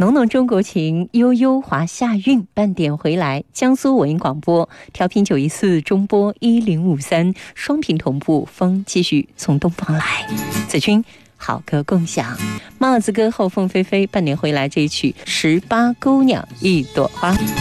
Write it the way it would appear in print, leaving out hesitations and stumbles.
浓浓中国情，悠悠华夏韵，半点回来。江苏文艺广播调频914，中波1053，双频同步，风继续从东方来。子君好歌共享，帽子歌后凤飞飞，半点回来这一曲18姑娘一朵花。